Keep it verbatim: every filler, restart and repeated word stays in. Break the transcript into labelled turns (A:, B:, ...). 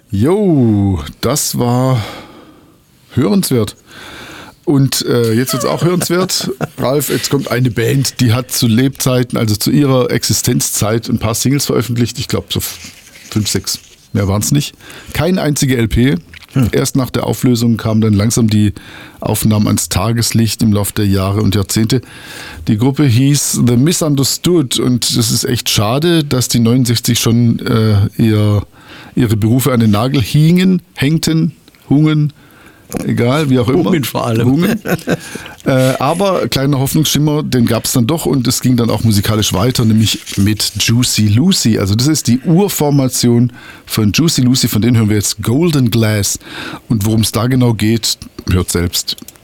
A: Jo, das war hörenswert. Und äh, jetzt wird es auch hörenswert. Ralf, jetzt kommt eine Band, die hat zu Lebzeiten, also zu ihrer Existenzzeit, ein paar Singles veröffentlicht. Ich glaube so fünf, sechs, mehr waren es nicht. Keine einzige L P. Hm. Erst nach der Auflösung kamen dann langsam die Aufnahmen ans Tageslicht im Laufe der Jahre und Jahrzehnte. Die Gruppe hieß The Misunderstood und es ist echt schade, dass die neunundsechzig schon äh, ihr, ihre Berufe an den Nagel hingen, hängten, hungen. Egal, wie auch immer.
B: Hungen vor allem.
A: Hungen. Äh, aber kleiner Hoffnungsschimmer, den gab es dann doch und es ging dann auch musikalisch weiter, nämlich mit Juicy Lucy. Also das ist die Urformation von Juicy Lucy, von denen hören wir jetzt Golden Glass. Und worum es da genau geht, hört selbst.